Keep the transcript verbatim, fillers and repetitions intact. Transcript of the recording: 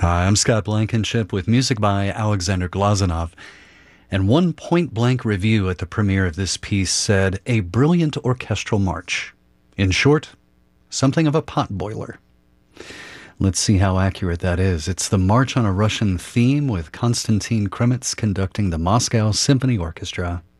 Hi, I'm Scott Blankenship with music by Alexander Glazunov. And one point-blank review at the premiere of this piece said, a brilliant orchestral march. In short, something of a potboiler. Let's see how accurate that is. It's the March on a Russian Theme with Konstantin Kremitz conducting the Moscow Symphony Orchestra.